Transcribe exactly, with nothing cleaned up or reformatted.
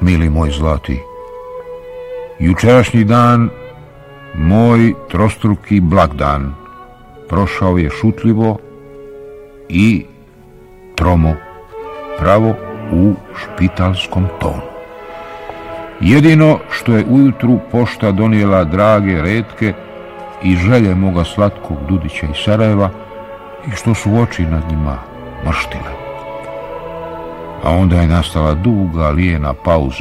mili moj zlati. Jučerašnji dan, moj trostruki blagdan, prošao je šutljivo i tromo, pravo u špitalskom tonu. Jedino što je ujutru pošta donijela drage retke i želje moga slatkog Dudića iz Sarajeva i što su oči nad njima mrštile. A onda je nastala duga lijena pauza